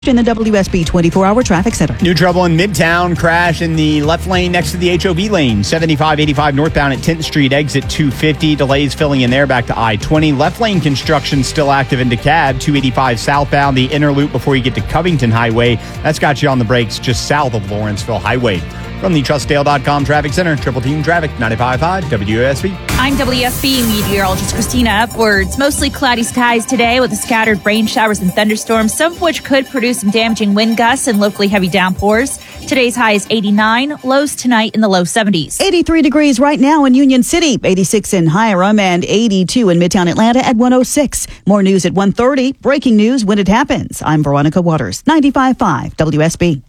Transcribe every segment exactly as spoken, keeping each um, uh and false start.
In the W S B twenty-four hour traffic center. New trouble in Midtown. Crash in the left lane next to the H O V lane. seventy-five eighty-five northbound at tenth Street, exit two fifty. Delays filling in there back to I twenty. Left lane construction still active in DeKalb. two eighty-five southbound. The inner loop before you get to Covington Highway. That's got you on the brakes just south of Lawrenceville Highway. From the trust dale dot com traffic center, Triple Team Traffic, ninety-five point five W S B. I'm W S B meteorologist Christina Upwards. Mostly cloudy skies today with the scattered rain showers and thunderstorms, some of which could produce some damaging wind gusts and locally heavy downpours. Today's high is eighty-nine, lows tonight in the low seventies. eighty-three degrees right now in Union City, eighty-six in Hiram, and eighty-two in Midtown Atlanta at one oh six. More news at one thirty. Breaking news when it happens. I'm Veronica Waters, ninety-five point five W S B.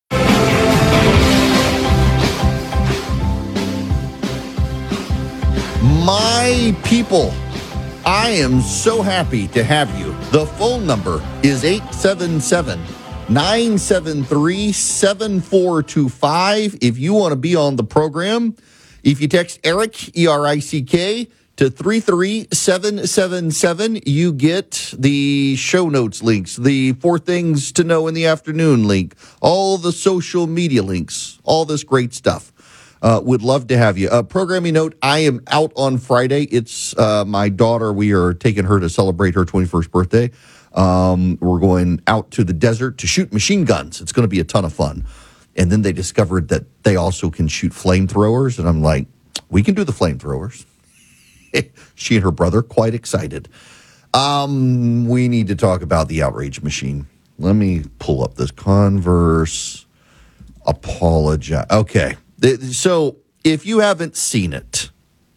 My people, I am so happy to have you. The phone number is eight seven seven, nine seven three, seven four two five. If you want to be on the program, if you text Eric, E R I C K, to three three seven seven seven, you get the show notes links, the four things to know in the afternoon link, all the social media links, all this great stuff. Uh, would love to have you. Uh, programming note, I am out on Friday. It's uh, my daughter. We are taking her to celebrate her twenty-first birthday. Um, we're going out to the desert to shoot machine guns. It's going to be a ton of fun. And then they discovered that they also can shoot flamethrowers. And I'm like, we can do the flamethrowers. She and her brother, quite excited. Um, we need to talk about the outrage machine. Let me pull up this Converse. Apologize. Okay. So, if you haven't seen it,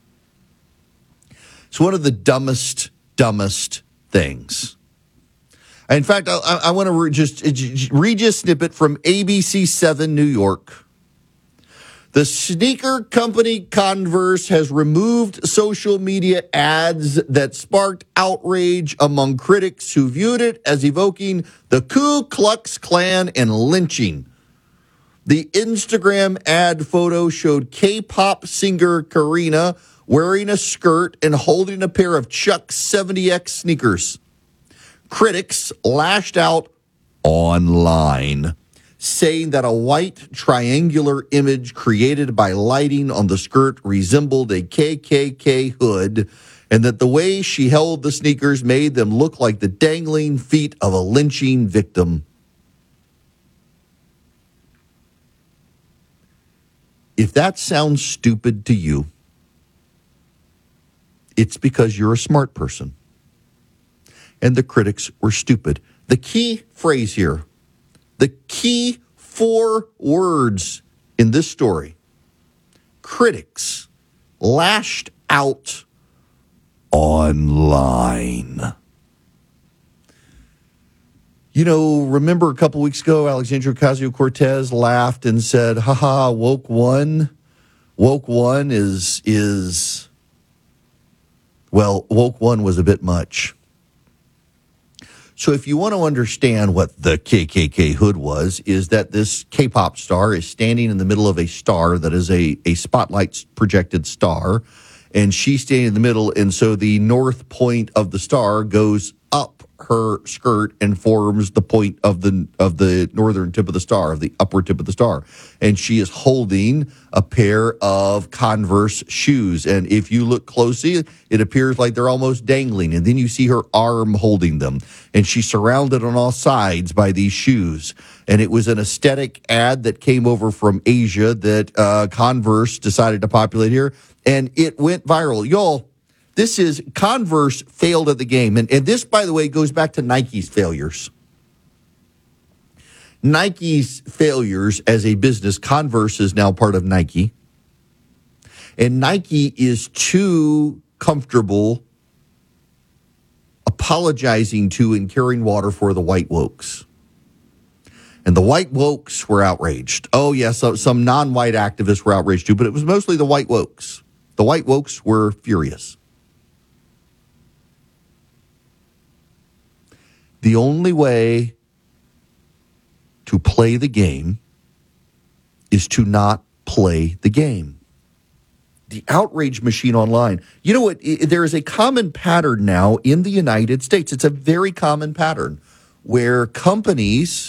it's one of the dumbest, dumbest things. In fact, I, I want to re- just read you a snippet from A B C seven New York. The sneaker company Converse has removed social media ads that sparked outrage among critics who viewed it as evoking the Ku Klux Klan and lynching. The Instagram ad photo showed K-pop singer Karina wearing a skirt and holding a pair of Chuck seventy X sneakers. Critics lashed out online, saying that a white triangular image created by lighting on the skirt resembled a K K K hood, and that the way she held the sneakers made them look like the dangling feet of a lynching victim. If that sounds stupid to you, it's because you're a smart person. And the critics were stupid. The key phrase here, the key four words in this story, critics lashed out online. You know, remember a couple weeks ago, Alexandria Ocasio-Cortez laughed and said, haha, woke one, woke one is, is, well, woke one was a bit much. So if you want to understand what the K K K hood was, is that this K-pop star is standing in the middle of a star that is a, a spotlight projected star, and she's standing in the middle, and so the north point of the star goes up her skirt and forms the point of the of the northern tip of the star, of the upper tip of the star. And she is holding a pair of Converse shoes. And if you look closely, it appears like they're almost dangling. And then you see her arm holding them. And she's surrounded on all sides by these shoes. And it was an aesthetic ad that came over from Asia that uh, Converse decided to populate here. And it went viral. Y'all, this is, Converse failed at the game. And, and this, by the way, goes back to Nike's failures. Nike's failures as a business, Converse is now part of Nike. And Nike is too comfortable apologizing to and carrying water for the white wokes. And the white wokes were outraged. Oh, yes, so some non-white activists were outraged too, but it was mostly the white wokes. The white wokes were furious. The only way to play the game is to not play the game. The outrage machine online. You know what? There is a common pattern now in the United States. It's a very common pattern where companies